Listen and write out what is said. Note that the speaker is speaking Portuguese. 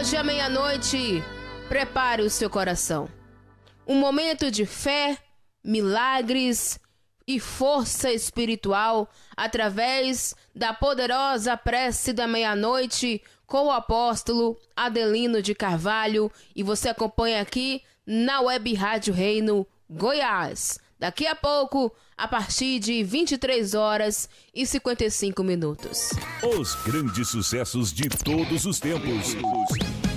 Hoje à meia-noite, prepare o seu coração. Um momento de fé, milagres e força espiritual através da poderosa prece da meia-noite com o apóstolo Adelino de Carvalho, e você acompanha aqui na Web Rádio Reino Goiás. Daqui a pouco, a partir de 23 horas e 55 minutos. Os grandes sucessos de todos os tempos.